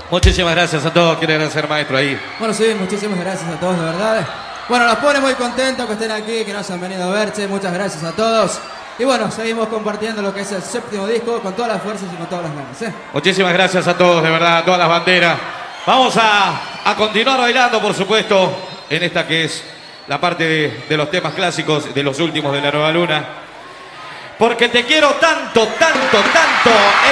Muchísimas gracias a todos. Quiero agradecer, maestro, ahí. Bueno, sí, muchísimas gracias a todos, de verdad. Bueno, nos pone muy contentos que estén aquí, que nos han venido a ver, che. Muchas gracias a todos. Y bueno, seguimos compartiendo lo que es el 7º disco con todas las fuerzas y con todas las ganas, Muchísimas gracias a todos, de verdad, a todas las banderas. Vamos a continuar bailando, por supuesto, en esta que es la parte de los temas clásicos, de los últimos de la Nueva Luna. Porque te quiero tanto, tanto, tanto.